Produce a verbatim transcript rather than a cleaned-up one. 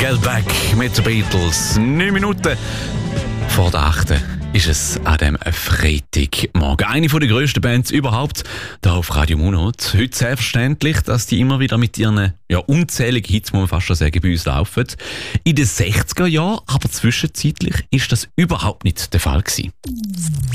Get Back mit den Beatles. Neun Minuten vor der achten ist es an diesem Freitagmorgen. Eine der grössten Bands überhaupt, hier auf Radio Monat. Heute selbstverständlich, dass die immer wieder mit ihren ja, unzähligen Hits, muss man fast schon sagen, bei uns laufen. In den sechziger Jahren, aber zwischenzeitlich, ist das überhaupt nicht der Fall gewesen.